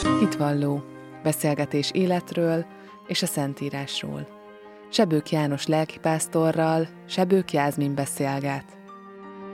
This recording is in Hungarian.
Hitvalló. Beszélgetés életről és a Szentírásról. Sebők János lelkipásztorral Sebők Jászmin beszélget.